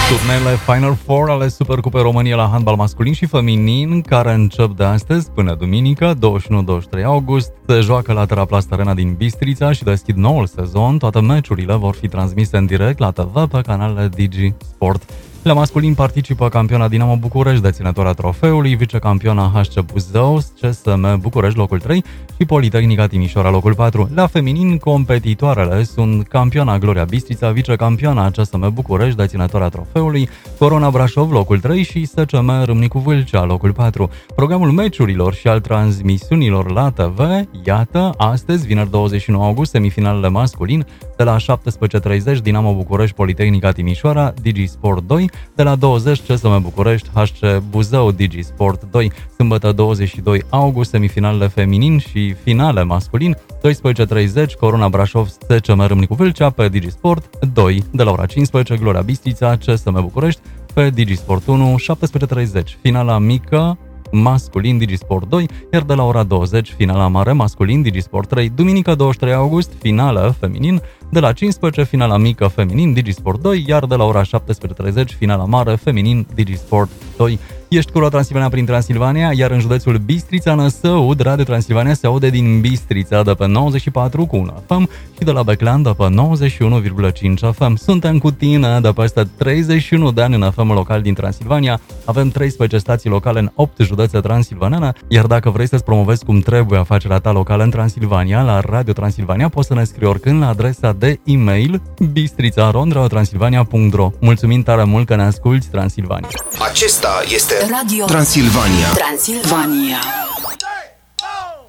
Turnele Final Four ale Supercupei României la handbal masculin și feminin, care încep de astăzi până duminică, 21-23 august, se joacă la Teraplast Arena din Bistrița și deschid noul sezon. Toate meciurile vor fi transmise în direct la TV pe canalele Digi Sport. La masculin participă campiona Dinamo București, deținătoarea trofeului, vicecampiona HC Buzău, CSM București locul 3 și Politehnica Timișoara locul 4. La feminin, competitoarele sunt campiona Gloria Bistrița, vicecampiona CSM București, deținătoarea trofeului, Corona Brașov locul 3 și SCM Râmnicu Vâlcea locul 4. Programul meciurilor și al transmisiunilor la TV, iată, astăzi, vineri 29 august, semifinalele masculin, de la 17:30 Dinamo București, Politehnica Timișoara, Digi Sport 2, de la 20 CSM București, HC Buzău, Digi Sport 2, sâmbătă 22 august, semifinalele feminin și finale masculin, 12:30 Corona Brașov, SCM Râmnicu Vâlcea pe Digi Sport 2, de la ora 15 Gloria Bistrița, CSM București pe Digi Sport 1, 17:30 finala mică masculin Digisport 2, iar de la ora 20 finala mare masculin Digisport 3. Duminică 23 august finală feminin, de la 15 finala mică feminin Digisport 2, iar de la ora 17:30 finala mare feminin Digisport 2. Ești cu Transilvania prin Transilvania, iar în județul Bistrița, Năsăud, Radio Transilvania se aude din Bistrița de pe 94,1 FM și de la Beclean de pe 91,5 FM. Suntem cu tine de peste 31 de ani în FM local din Transilvania. Avem 13 stații locale în 8 județe transilvanene, iar dacă vrei să-ți promovezi cum trebuie afacerea ta locală în Transilvania, la Radio Transilvania poți să ne scrii oricând la adresa de e-mail bistrița@radiotransilvania.ro. Mulțumim tare mult că ne asculti, Transilvania. Acesta este Radio Transilvania. Transilvania.